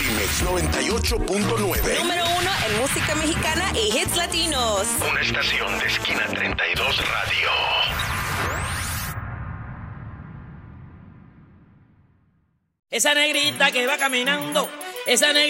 Notimex 98.9. Número 1 en música mexicana y hits latinos. Una estación de Esquina 32 Radio. Esa negrita que va caminando, esa negrita